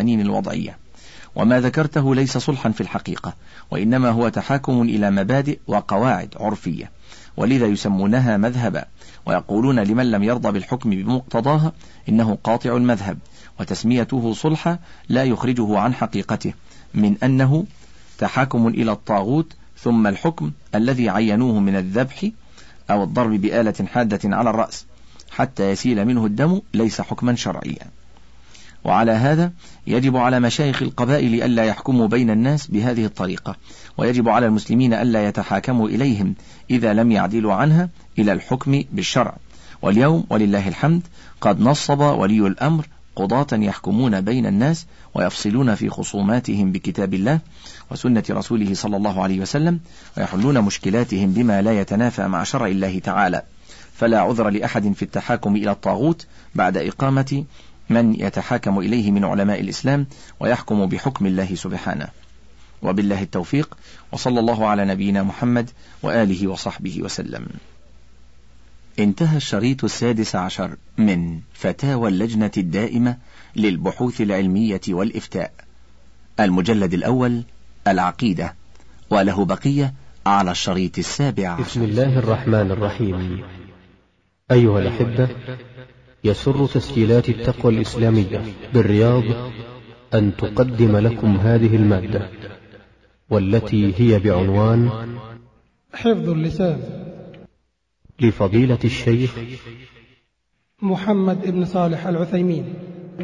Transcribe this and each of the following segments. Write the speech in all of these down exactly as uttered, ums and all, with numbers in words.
القوانين الوضعية. وما ذكرته ليس صلحا في الحقيقة، وإنما هو تحاكم إلى مبادئ وقواعد عرفية، ولذا يسمونها مذهبا، ويقولون لمن لم يرضى بالحكم بمقتضاها إنه قاطع المذهب، وتسميته صلحا لا يخرجه عن حقيقته من أنه تحاكم إلى الطاغوت، ثم الحكم الذي عينوه من الذبح أو الضرب بآلة حادة على الرأس حتى يسيل منه الدم ليس حكما شرعيا. وعلى هذا يجب على مشايخ القبائل ألا يحكموا بين الناس بهذه الطريقة، ويجب على المسلمين ألا يتحاكموا إليهم إذا لم يعدلوا عنها إلى الحكم بالشرع. واليوم ولله الحمد قد نصب ولي الأمر قضاة يحكمون بين الناس ويفصلون في خصوماتهم بكتاب الله وسنة رسوله صلى الله عليه وسلم، ويحلون مشكلاتهم بما لا يتنافى مع شرع الله تعالى. فلا عذر لأحد في التحاكم إلى الطاغوت بعد إقامة من يتحاكم إليه من علماء الإسلام ويحكم بحكم الله سبحانه. وبالله التوفيق، وصلى الله على نبينا محمد وآله وصحبه وسلم. انتهى الشريط السادس عشر من فتاوى اللجنة الدائمة للبحوث العلمية والإفتاء، المجلد الأول العقيدة، وله بقية على الشريط السابع عشر. بسم الله الرحمن الرحيم. أيها الأحبة، يسر تسجيلات التقوى الإسلامية بالرياض أن تقدم لكم هذه المادة، والتي هي بعنوان حفظ اللسان، لفضيلة الشيخ محمد بن صالح العثيمين.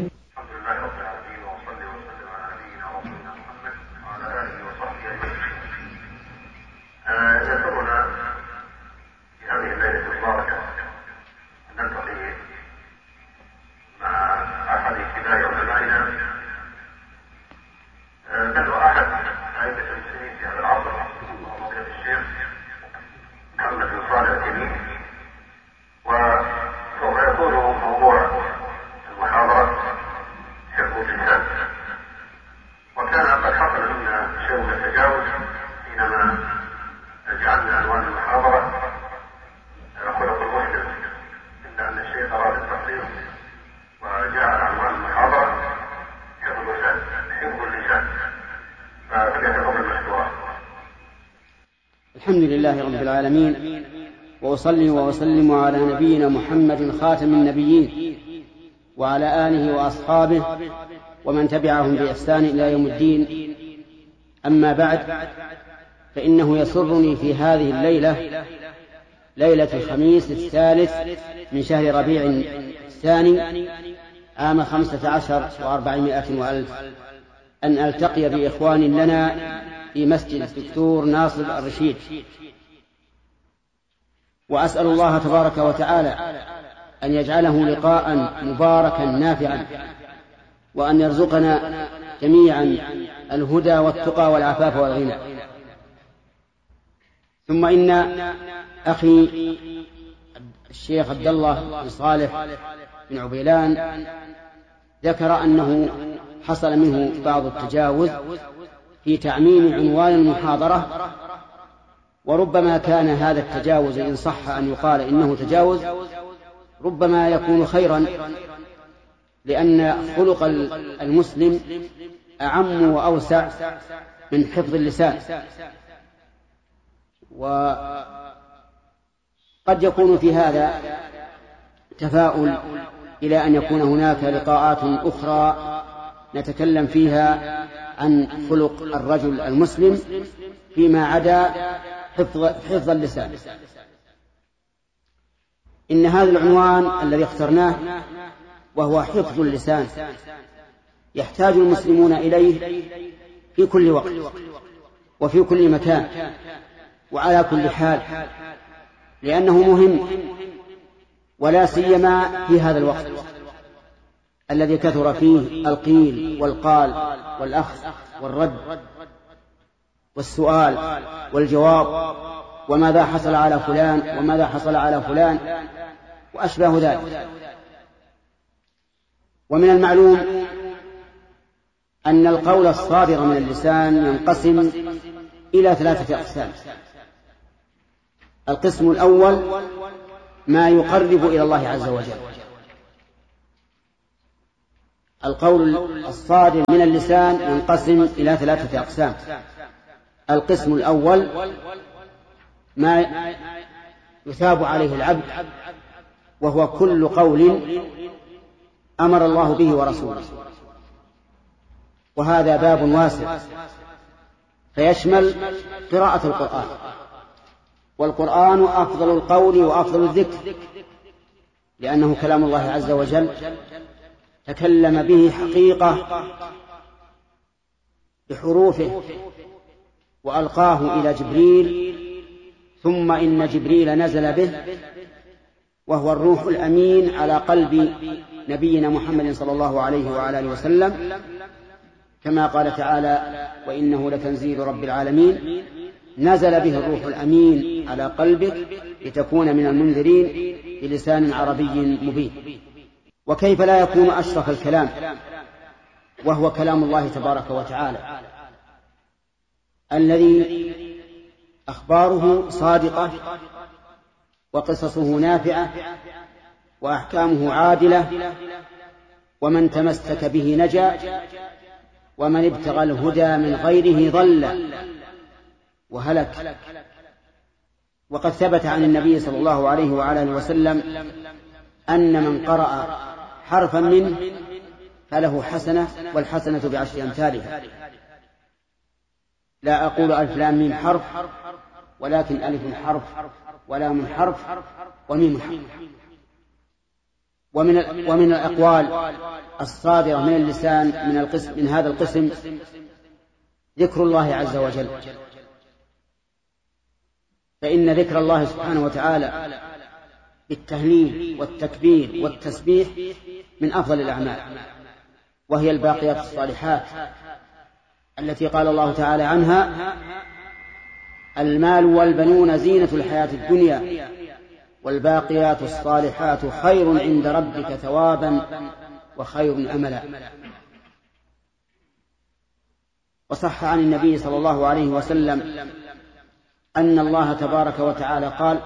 الحمد لله رب العالمين، وأصلي وأسلم على نبينا محمد خاتم النبيين وعلى آله وأصحابه ومن تبعهم بإحسان إلى يوم الدين. أما بعد، فإنه يسرني في هذه الليلة، ليلة الخميس الثالث من شهر ربيع الثاني عام خمسة عشر وأربعمائة وألف، أن ألتقي بإخوان لنا في مسجد الدكتور ناصر الرشيد، وأسأل الله تبارك وتعالى أن يجعله لقاء مباركا نافعا، وأن يرزقنا جميعا الهدى والتقى والعفاف والغنى. ثم إن أخي الشيخ عبد الله بن صالح بن عبيلان ذكر أنه حصل منه بعض التجاوز في تعميم عنوان المحاضرة، وربما كان هذا التجاوز إن صح أن يقال إنه تجاوز ربما يكون خيرا، لأن خلق المسلم أعم وأوسع من حفظ اللسان، وقد يكون في هذا تفاؤل إلى أن يكون هناك لقاءات أخرى نتكلم فيها عن خلق الرجل المسلم فيما عدا حفظ, حفظ اللسان. إن هذا العنوان الذي اخترناه وهو حفظ اللسان يحتاج المسلمون إليه في كل وقت وفي كل مكان وعلى كل حال، لأنه مهم، ولا سيما في هذا الوقت الذي كثر فيه القيل والقال والأخذ والرد والسؤال والجواب، وماذا حصل على فلان وماذا حصل على فلان وأشباه ذلك. ومن المعلوم أن القول الصادر من اللسان ينقسم إلى ثلاثة أقسام. القسم الأول ما يقرب إلى الله عز وجل، القول الصادر من اللسان ينقسم إلى ثلاثة أقسام. القسم الأول ما يثاب عليه العبد، وهو كل قول أمر الله به ورسوله، وهذا باب واسع فيشمل قراءة القرآن، والقرآن أفضل القول وأفضل الذكر، لأنه كلام الله عز وجل تكلم به حقيقة بحروفه وألقاه إلى جبريل، ثم إن جبريل نزل به وهو الروح الأمين على قلب نبينا محمد صلى الله عليه وعلى آله وسلم، كما قال تعالى: وإنه لتنزيل رب العالمين نزل به الروح الأمين على قلبك لتكون من المنذرين بلسان عربي مبين. وكيف لا يكون أشرف الكلام وهو كلام الله تبارك وتعالى الذي أخباره صادقة وقصصه نافعة وأحكامه عادلة، ومن تمسك به نجا، ومن ابتغى الهدى من غيره ضل وهلك. وقد ثبت عن النبي صلى الله عليه وعلى آله وسلم أن من قرأ حرفا منه فله حسنة، والحسنة بعشر أمثالها. لا أقول ألف لام ميم حرف، ولكن ألف حرف ولام حرف وميم حرف. ومن ومن الأقوال الصادرة من اللسان من القسم من هذا القسم ذكر الله عز وجل، فإن ذكر الله سبحانه وتعالى بالتهليل والتكبير والتسبيح من أفضل الأعمال، وهي الباقيات الصالحات التي قال الله تعالى عنها: المال والبنون زينة الحياة الدنيا والباقيات الصالحات خير عند ربك ثوابا وخير أملا. وصح عن النبي صلى الله عليه وسلم أن الله تبارك وتعالى قال: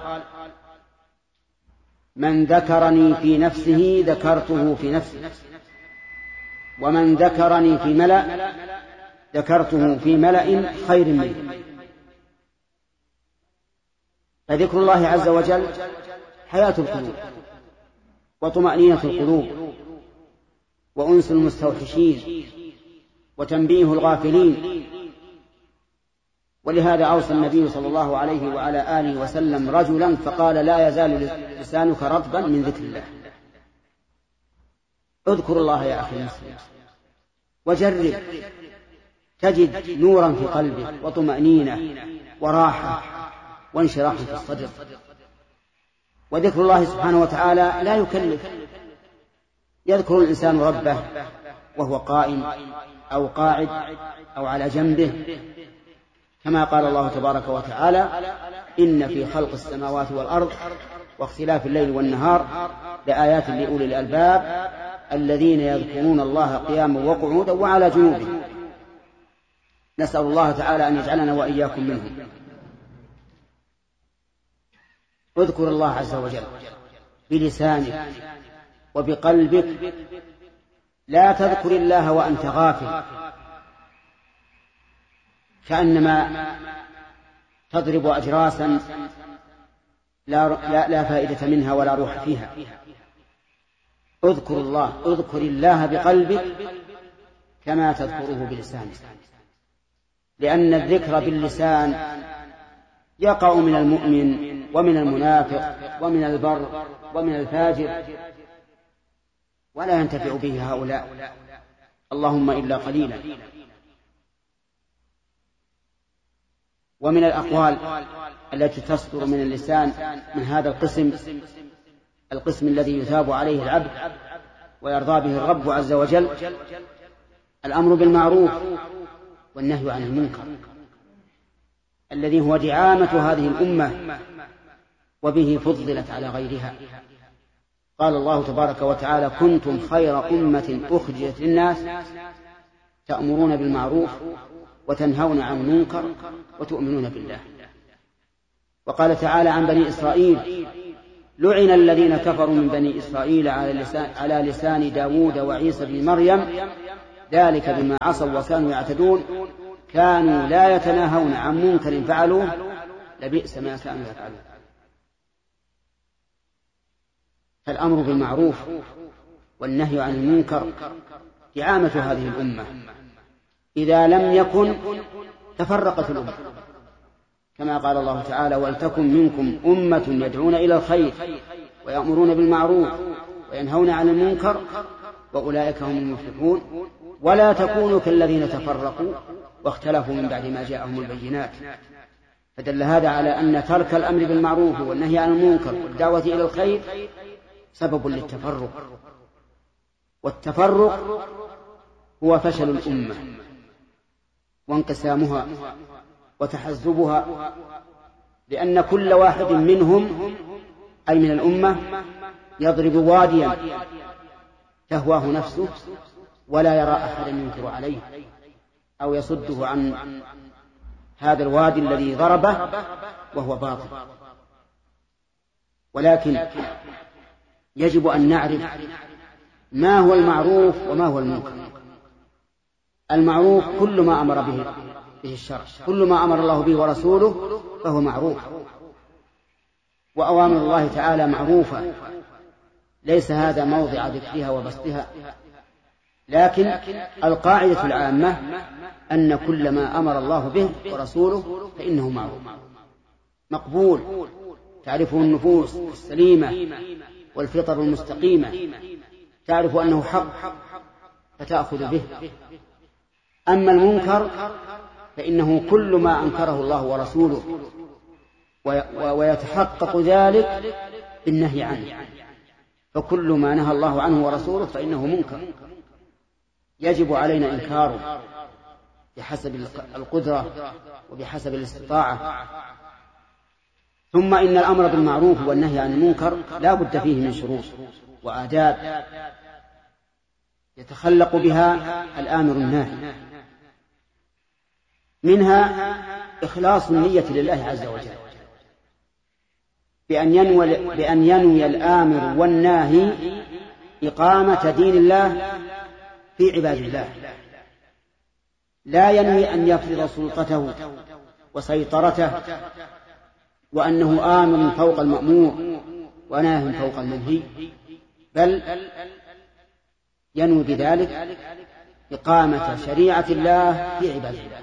من ذكرني في نفسه ذكرته في نفسي، ومن ذكرني في ملأ ذكرته في ملأ خير منه. فذكر الله عز وجل حياة القلوب وطمأنينة القلوب وأنس المستوحشين وتنبيه الغافلين. ولهذا أوصى النبي صلى الله عليه وعلى آله وسلم رجلا فقال: لا يزال لسانك رطبا من ذكر الله. اذكر الله يا أخي المسلم وجرب، تجد نورا في قلبك وطمأنينة وراحة وانشراح في الصدر. وذكر الله سبحانه وتعالى لا يكلف، يذكر الإنسان ربه وهو قائم أو قاعد أو على جنبه، كما قال الله تبارك وتعالى: إن في خلق السماوات والأرض واختلاف الليل والنهار لآيات لأولي الألباب الذين يذكرون الله قياما وقعودا وعلى جنوبهم. نسأل الله تعالى أن يجعلنا وإياكم منهم. اذكر الله عز وجل بلسانك وبقلبك، لا تذكر الله وأنت غافل، كأنما تضرب أجراسا لا, لا, لا فائدة منها ولا روح فيها. اذكر الله، اذكر الله بقلبك كما تذكره بلسانك، لأن الذكر باللسان يقع من المؤمن ومن المنافق ومن البر ومن الفاجر، ولا ينتفع به هؤلاء، اللهم إلا قليلا. ومن الأقوال التي تصدر من اللسان من هذا القسم، القسم الذي يثاب عليه العبد ويرضى به الرب عز وجل، الأمر بالمعروف والنهي عن المنكر، الذي هو دعامة هذه الأمة وبه فضلت على غيرها. قال الله تبارك وتعالى: كنتم خير أمة أخرجت للناس تأمرون بالمعروف وتنهون عن المنكر وتؤمنون بالله. وقال تعالى عن بني إسرائيل: لعن الذين كفروا من بني إسرائيل على لسان, على لسان داود وعيسى بن مريم ذلك بما عصوا وكانوا يعتدون كانوا لا يتناهون عن منكر فعلوه لبئس ما كانوا يفعلون. فالأمر بالمعروف والنهي عن المنكر دعامة هذه الأمة، إذا لم يكن تفرقت الأمة، كما قال الله تعالى: ولتكن منكم أمة يدعون إلى الخير ويأمرون بالمعروف وينهون عن المنكر وأولئك هم المفلحون ولا تكونوا كالذين تفرقوا واختلفوا من بعد ما جاءهم البينات. فدل هذا على أن ترك الأمر بالمعروف والنهي عن المنكر والدعوة إلى الخير سبب للتفرق، والتفرق هو فشل الأمة وانقسامها وتحزبها، لأن كل واحد منهم أي من الأمة يضرب واديا تهواه نفسه ولا يرى أحدا ينكر عليه أو يصده عن هذا الوادي الذي ضربه وهو باطل. ولكن يجب أن نعرف ما هو المعروف وما هو المنكر. المعروف كل ما أمر به به الشرع، كل ما أمر الله به ورسوله فهو معروف، وأوامر الله تعالى معروفة، ليس هذا موضع ذكرها وبسطها، لكن القاعدة العامة أن كل ما أمر الله به ورسوله فإنه معروف مقبول، تعرفه النفوس السليمة والفطر المستقيمة، تعرف أنه حق فتأخذ به. أما المنكر فإنه كل ما أنكره الله ورسوله ويتحقق ذلك بالنهي عنه، فكل ما نهى الله عنه ورسوله فإنه منكر يجب علينا إنكاره بحسب القدرة وبحسب الاستطاعة. ثم إن الأمر بالمعروف والنهي عن المنكر لا بد فيه من شروط وآداب يتخلق بها الآمر الناهي، منها إخلاص النية لله عز وجل بأن ينوي, بأن ينوي الآمر والناهي إقامة دين الله في عباد الله، لا ينوي أن يفرض سلطته وسيطرته وأنه آمر فوق المأمور وناه فوق المنهي، بل ينوي بذلك إقامة شريعة الله في عباد الله.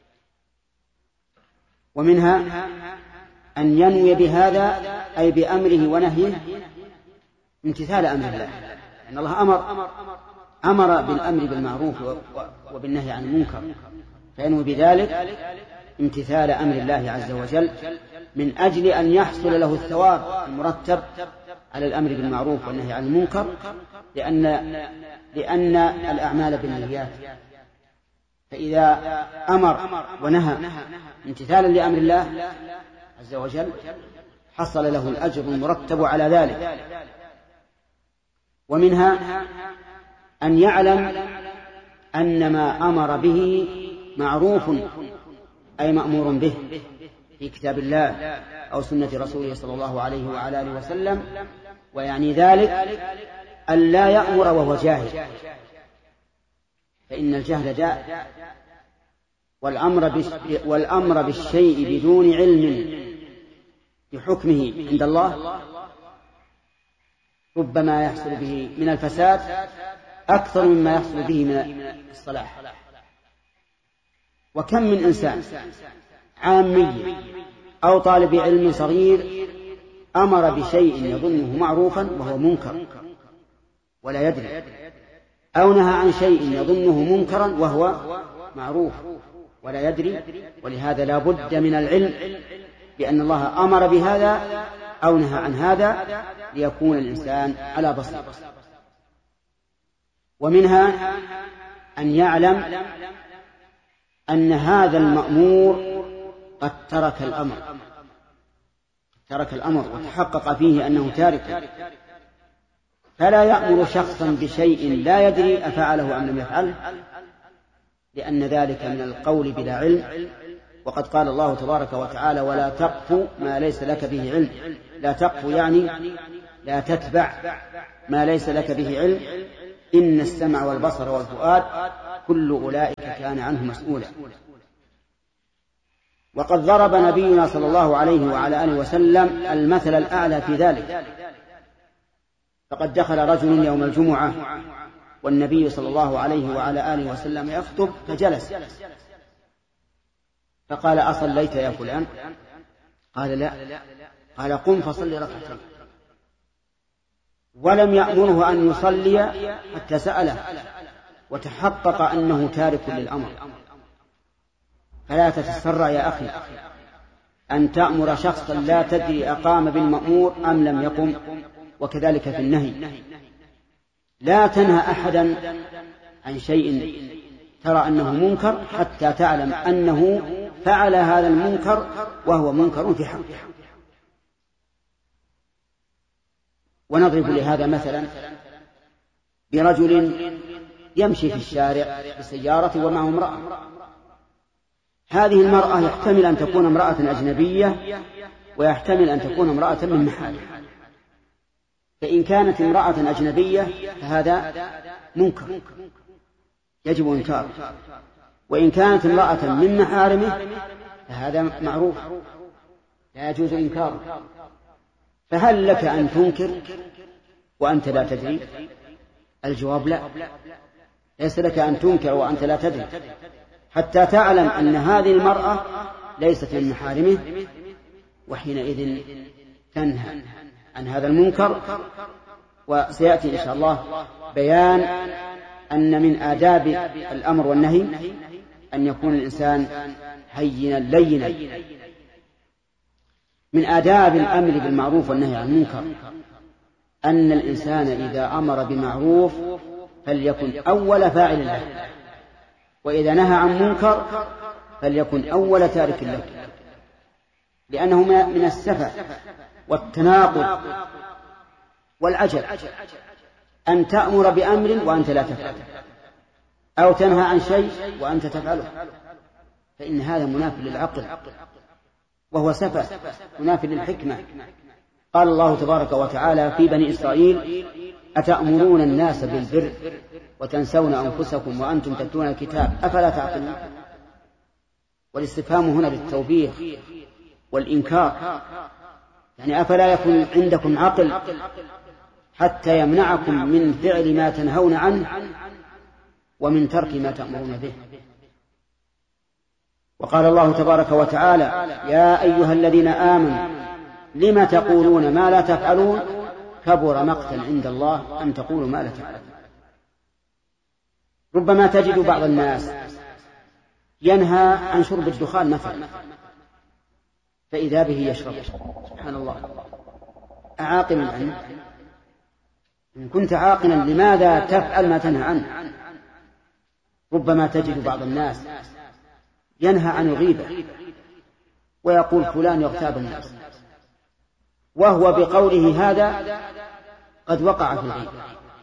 ومنها أن ينوي بهذا أي بأمره ونهيه امتثال أمر الله، أن الله أمر أمر بالأمر بالمعروف وبالنهي عن المنكر، فينوي بذلك امتثال أمر الله عز وجل من أجل أن يحصل له الثواب المرتب على الأمر بالمعروف والنهي عن المنكر، لأن لأن الأعمال بالنيات، فإذا أمر ونهى امتثالا لأمر الله عز وجل حصل له الأجر المرتب على ذلك. ومنها أن يعلم أن ما أمر به معروف أي مأمور به في كتاب الله أو سنة رسوله صلى الله عليه وعلى آله وسلم، ويعني ذلك أن لا يأمر وهو جاهل، فإن الجهل داء، والأمر والأمر بالشيء بدون علم بحكمه عند الله ربما يحصل به من الفساد أكثر مما يحصل به من الصلاح. وكم من إنسان عامي أو طالب علم صغير أمر بشيء يظنه معروفا وهو منكر ولا يدري، أو نهى عن شيء يظنه منكرا وهو معروف ولا يدري. ولهذا لا بد من العلم بأن الله أمر بهذا أو نهى عن هذا ليكون الإنسان على بصيرة. ومنها أن يعلم أن هذا المأمور قد ترك الأمر ترك الأمر وتحقق فيه أنه تارك، فلا يأمر شخصا بشيء لا يدري أفعله أم لم يفعله، لأن ذلك من القول بلا علم وقد قال الله تبارك وتعالى ولا تقف ما ليس لك به علم. لا تقف يعني لا تتبع ما ليس لك به علم. إن السمع والبصر والفؤاد كل أولئك كان عنه مسؤولا. وقد ضرب نبينا صلى الله عليه وعلى آله وسلم المثل الأعلى في ذلك، فقد دخل رجل يوم الجمعة والنبي صلى الله عليه وعلى آله وسلم يخطب فجلس، فقال أصليت يا فلان؟ قال لا. قال قم فصل ركعتين. ولم يأمره أن يصلي حتى سأله وتحقق أنه تارك للأمر. فلا تتسرع يا أخي أن تأمر شخصا لا تدري أقام بالمأمور أم لم يقم. وكذلك في النهي، لا تنهى أحدا عن شيء ترى أنه منكر حتى تعلم أنه فعل هذا المنكر وهو منكر في حقه. ونضرب لهذا مثلا برجل يمشي في الشارع بسيارة ومعه امرأة. هذه المرأة يحتمل أن تكون امرأة أجنبية ويحتمل أن تكون امرأة من محارم. فإن كانت امرأة أجنبية فهذا منكر يجب إنكاره، وإن كانت امرأة من محارمه فهذا معروف لا يجوز إنكاره. فهل لك أن تنكر وأنت لا تدري؟ الجواب لا، ليس لك أن تنكر وأنت لا تدري حتى تعلم أن هذه المرأة ليست من محارمه، وحينئذ تنهى عن هذا المنكر. وسيأتي إن شاء الله بيان أن من آداب الأمر والنهي أن يكون الإنسان هينا لينا. من آداب الأمر بالمعروف والنهي عن المنكر أن الإنسان إذا أمر بمعروف فليكن أول فاعل له، وإذا نهى عن منكر فليكن أول تارك له، لأنه من السفه والتناقض والعجب أن تأمر بأمر وأنت لا تفعله، أو تنهى عن شيء وأنت تفعله، فإن هذا مناف للعقل وهو سفه مناف للحكمة. قال الله تبارك وتعالى في بني إسرائيل أتأمرون الناس بالبر وتنسون أنفسكم وأنتم تتلون الكتاب أفلا تعقلون. والاستفهام هنا للتوبيخ والإنكار، يعني أفلا يكون عندكم عقل حتى يمنعكم من فعل ما تنهون عنه ومن ترك ما تأمرون به. وقال الله تبارك وتعالى يا أيها الذين آمنوا لم تقولون ما لا تفعلون كبر مقتا عند الله أن تقولوا ما لا تفعلون. ربما تجد بعض الناس ينهى عن شرب الدخان مثلا، فإذا به يشرب. سبحان الله، أعاقل عنه؟ إن كنت عاقلا لماذا تفعل ما تنهى عنه؟ ربما تجد بعض الناس ينهى عن الغيبة ويقول فلان يغتاب الناس، وهو بقوله هذا قد وقع في الغيبة.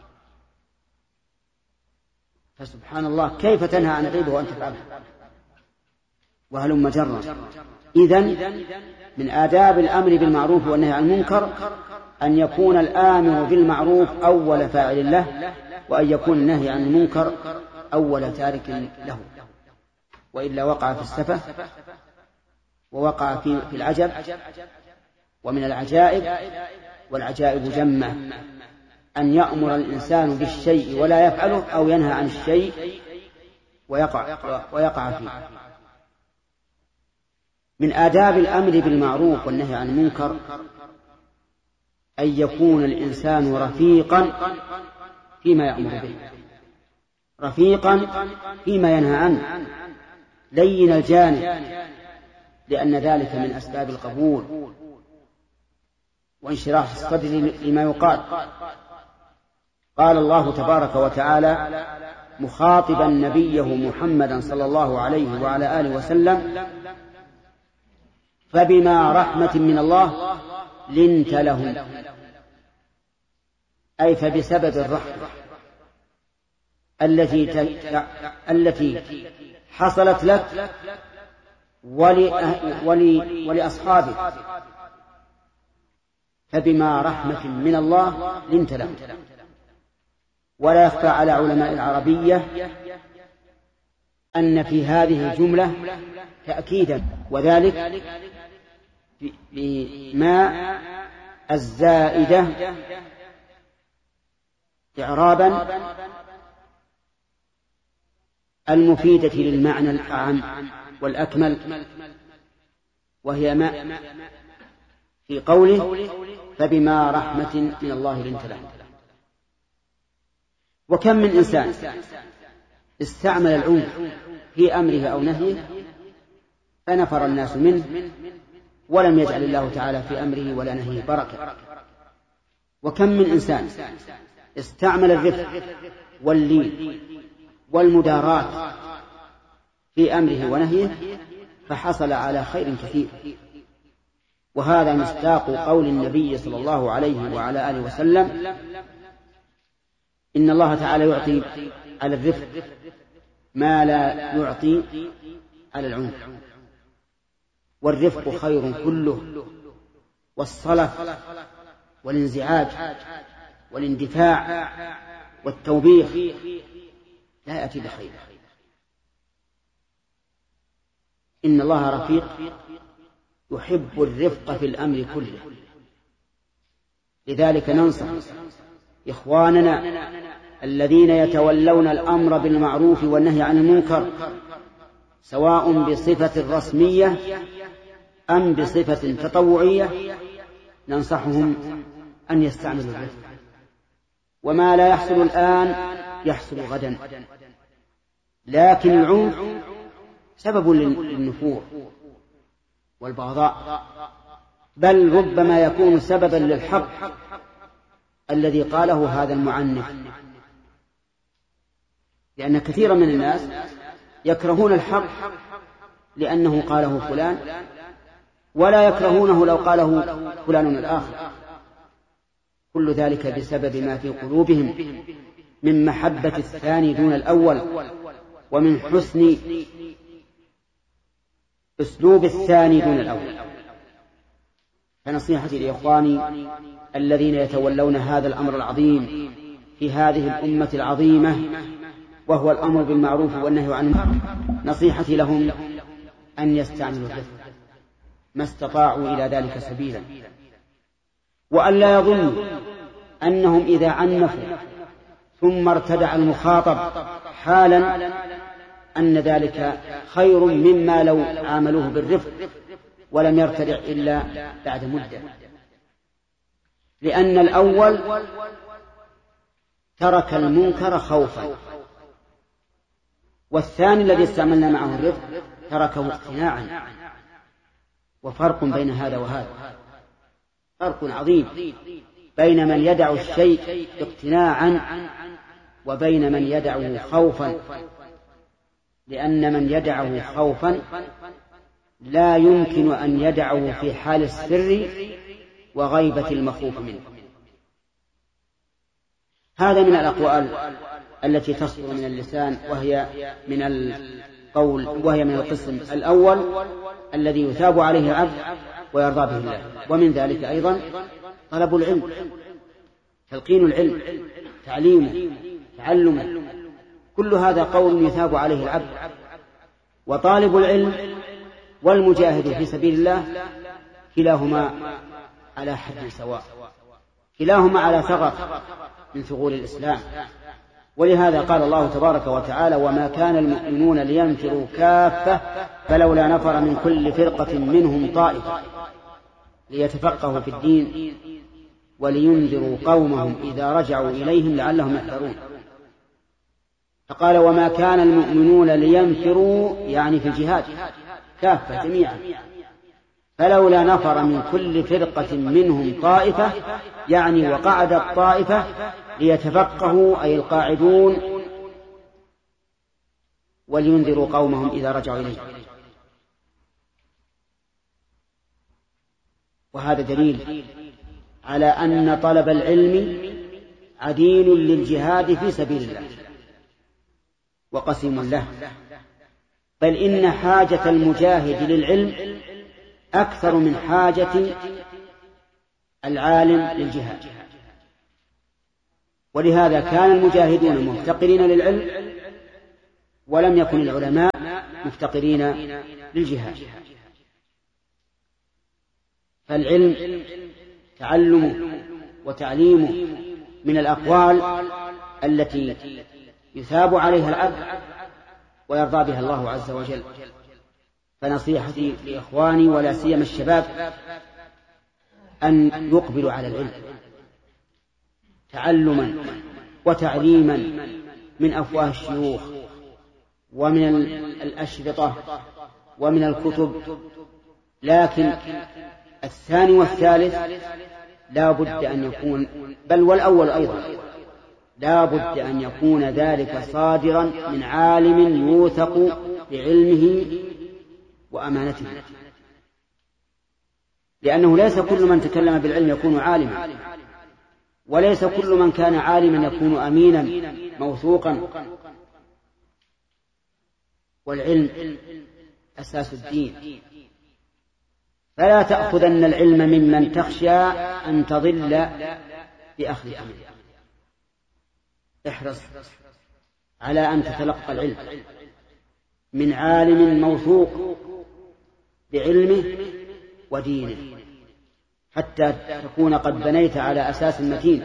فسبحان الله، كيف تنهى عن الغيبة وأنت تفعلها؟ وهلم جرا. إذن من آداب الأمر بالمعروف والنهي عن المنكر أن يكون الآمر بالمعروف أول فاعل له، وأن يكون النهي عن المنكر أول تارك له، وإلا وقع في السفة ووقع في العجب. ومن العجائب، والعجائب جمة، أن يأمر الإنسان بالشيء ولا يفعله، أو ينهى عن الشيء ويقع, ويقع فيه. من آداب الأمر بالمعروف والنهي عن المنكر أن يكون الإنسان رفيقا فيما يأمر به، رفيقا فيما ينهى عنه، لين الجانب، لأن ذلك من أسباب القبول وانشراح الصدر لما يقال. قال الله تبارك وتعالى مخاطبا نبيه محمدا صلى الله عليه وعلى آله وسلم فبما رحمة من الله لنت لهم، أي فبسبب الرحمة التي التي حصلت لك ولأصحابه فبما رحمة من الله لنت لهم. ولا يخفى على علماء العربية أن في هذه الجملة تأكيدا، وذلك بما الزائدة إعرابا المفيدة للمعنى الأعم والأكمل، وهي ما في قوله فبما رحمة من الله لنت لهم. وكم من إنسان استعمل العنف في أمره أو نهيه فنفر الناس منه ولم يجعل الله تعالى في أمره ولا نهيه بركة. وكم من إنسان استعمل الرفق واللين والمداراة في أمره ونهيه فحصل على خير كثير. وهذا مصداق قول النبي صلى الله عليه وعلى آله وسلم: إن الله تعالى يعطي على الرفق ما لا يعطي على العنف، والرفق خير كله، والصلف والانزعاج والاندفاع والتوبيخ لا يأتي بخير. إن الله رفيق يحب الرفق في الأمر كله. لذلك ننصح إخواننا الذين يتولون الأمر بالمعروف والنهي عن المنكر سواء بصفة رسمية أم بصفة تطوعية، ننصحهم أن يستعملوا الرفق. وما لا يحصل الآن يحصل غدا، لكن العنف سبب للنفور والبغضاء، بل ربما يكون سببا للحق الذي قاله هذا المعنف. لأن كثيرا من الناس يكرهون الحق لأنه قاله فلان، ولا يكرهونه لو قاله فلان الآخر. كل ذلك بسبب ما في قلوبهم من محبة الثاني دون الأول، ومن حسن أسلوب الثاني دون الأول. فنصيحتي لإخواني الذين يتولون هذا الأمر العظيم في هذه الأمة العظيمة، وهو الأمر بالمعروف والنهي عن المنكر، نصيحتي لهم أن يستعملوا الرفق ما استطاعوا إلى ذلك سبيلا، وأن لا يظنوا أنهم إذا عنفوا ثم ارتدع المخاطب حالا أن ذلك خير مما لو عاملوه بالرفق ولم يرتدع إلا بعد مدة. لأن الأول ترك المنكر خوفا، والثاني الذي استعملنا معه الرفق تركه اقتناعا. وفرق بين هذا وهذا، فرق عظيم بين من يدع الشيء اقتناعا وبين من يدعه خوفا. لأن من يدعه خوفا لا يمكن أن يدعه في حال السر وغيبة المخوف منه. هذا من الأقوال التي تصدر من اللسان، وهي من القول وهي من القسم الأول الذي يثاب عليه العبد ويرضى به الله. ومن ذلك أيضا طلب العلم، تلقين العلم، تعليمه، تعلمه، كل هذا قول يثاب عليه العبد. وطالب العلم والمجاهد في سبيل الله كلاهما على حد سواء، كلاهما على ثغر من ثغور الإسلام. ولهذا قال الله تبارك وتعالى: وما كان المؤمنون لينفروا كافة فلولا نفر من كل فرقة منهم طائفة ليتفقهوا في الدين ولينذروا قومهم إذا رجعوا إليهم لعلهم يحذرون. فقال: وما كان المؤمنون لينفروا، يعني في الجهاد كافة جميعا، فلولا نفر من كل فرقة منهم طائفة، يعني وقعدت طائفة ليتفقهوا أي القاعدون ولينذروا قومهم إذا رجعوا إليهم. وهذا دليل على أن طلب العلم عديل للجهاد في سبيل الله وقسم له. بل إن حاجة المجاهد للعلم أكثر من حاجة العالم للجهاد. ولهذا كان المجاهدون مفتقرين للعلم، ولم يكن العلماء مفتقرين للجهاد. فالعلم تعلمه وتعليمه من الأقوال التي يثاب عليها العبد ويرضى بها الله عز وجل. فنصيحتي لإخواني ولا سيما الشباب أن يقبلوا على العلم تعلما وتعليما من أفواه الشيوخ ومن الأشرطة ومن الكتب. لكن الثاني والثالث لا بد أن يكون، بل والأول أيضا لا بد أن يكون ذلك صادرا من عالم يوثق بعلمه وأمانته، لأنه ليس كل من تكلم بالعلم يكون عالما، وليس كل من كان عالما يكون أمينا موثوقا. والعلم أساس الدين، فلا تأخذن العلم ممن تخشى أن تضل بأخذ أمره. احرص على أن تتلقى العلم من عالم موثوق بعلمه ودينه، حتى تكون قد بنيت على أساس متين.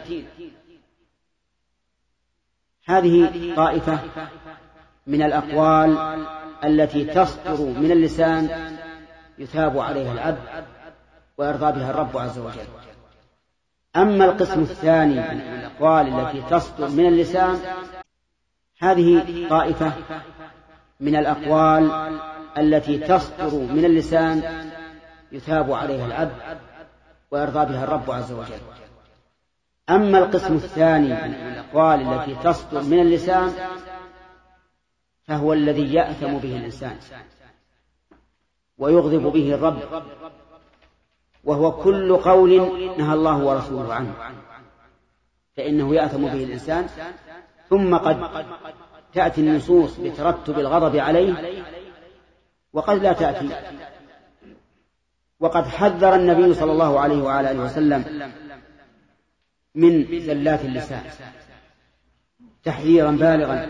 هذه طائفة من الأقوال التي تصدر من اللسان يثاب عليها العبد ويرضى بها الرب عز وجل. أما القسم الثاني من الأقوال التي تصدر من اللسان، هذه طائفة من الأقوال التي تصدر من اللسان يثاب عليها العبد ويرضى بها الرب عز وجل. أما القسم الثاني من الأقوال التي تصدر من اللسان فهو الذي يأثم به الإنسان ويغضب به الرب، وهو كل قول نهى الله ورسوله عنه، فإنه يأثم به الإنسان. ثم قد تأتي النصوص بترتب الغضب عليه وقد لا تأتي. وقد حذر النبي صلى الله عليه وعلى آله وسلم من زلات اللسان تحذيرا بالغا،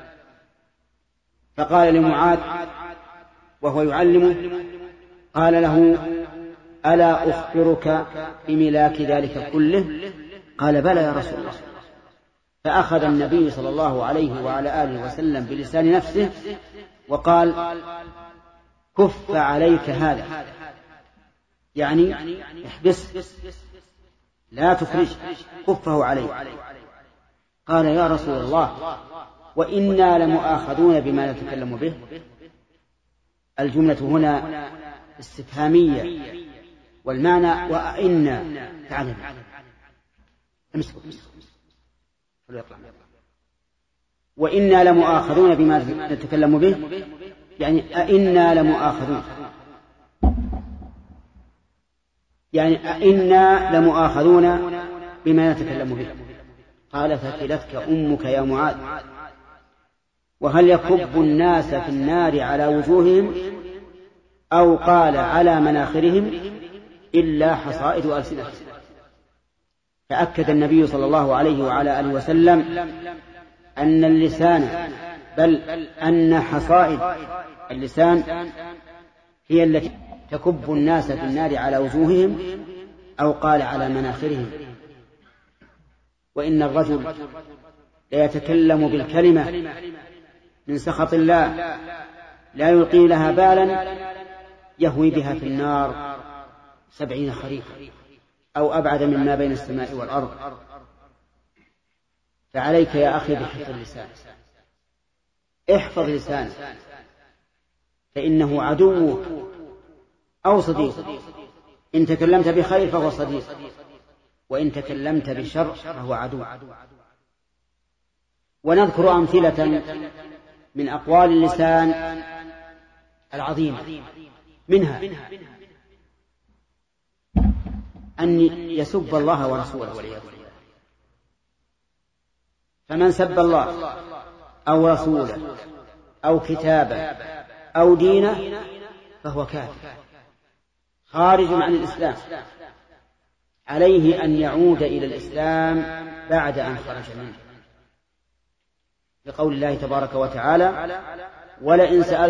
فقال لمعاذ وهو يعلمه، قال له: ألا أخبرك بملاك ذلك كله؟ قال: بلى يا رسول الله. فأخذ النبي صلى الله عليه وعلى آله وسلم بلسان نفسه وقال: كف عليك هذا، يعني احبس لا تخرج، كفه عليك. قال: يا رسول الله، وإنا لمؤاخذون بما نتكلم به. الجملة هنا استفهامية، والمعنى وإنا تعلم. وإنا لمؤاخذون بما نتكلم به، يعني أئنا لمؤاخذون، يعني أئنا لمؤاخذون بما نتكلم به. قال: ثكلتك أمك يا معاذ. وهل يكب الناس في النار على وجوههم أو قال على مناخرهم إلا حصائد ألسنتهم؟ فأكد النبي صلى الله عليه وعلى آله وسلم أن اللسان، بل أن حصائد اللسان هي التي تكب الناس في النار على وجوههم أو قال على مناخرهم. وإن الرجل ليتكلم بالكلمة من سخط الله لا يلقي لها بالا يهوي بها في النار سبعين خريفا أو أبعد مما بين السماء والأرض. فعليك يا أخي بحفظ اللسان، احفظ لسانك، فإنه عدوك أو صديقك. إن تكلمت بخير فهو صديق، وإن تكلمت بشر فهو عدو. ونذكر أمثلة من أقوال اللسان العظيمة، منها أن يسب الله ورسوله والعياذ بالله. فمن سب الله أو رسوله أو كتابه أو دينه فهو كافر خارج عن الإسلام، عليه أن يعود إلى الإسلام بعد أن خرج منه، لقول الله تبارك وتعالى: ولئن سألت